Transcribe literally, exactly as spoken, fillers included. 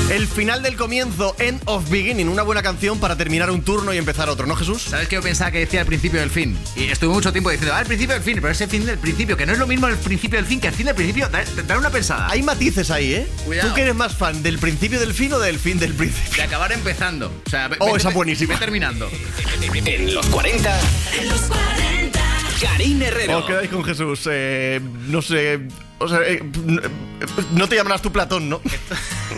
El final del comienzo, End of Beginning, una buena canción para terminar un turno y empezar otro, ¿no, Jesús? ¿Sabes qué yo pensaba que decía el principio del fin? Y estuve mucho tiempo diciendo, ah, el principio del fin, pero ese fin del principio, que no es lo mismo el principio del fin que el fin del principio, dar una pensada. Hay matices ahí, ¿eh? Cuidado. ¿Tú que eres más fan del principio del fin o del fin del principio? De acabar empezando. O sea, oh, vete, esa buenísima. Ve terminando. En los cuarenta. En los cuarenta. Karine Herrero. Os quedáis con Jesús. Eh, no sé. O sea, eh, no te llamarás tú Platón, ¿no?